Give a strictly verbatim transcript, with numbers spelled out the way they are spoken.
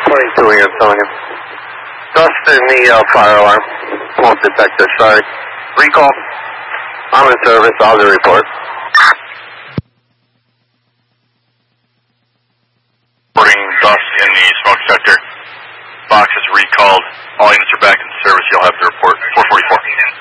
twenty-two here, telling you. Dust in the uh, fire alarm. Smoke detector, sorry. Recall. I'm in service. I'll do a report. Reporting dust in the smoke detector. Box is recalled. All units are back in service. You'll have the report. four forty-four.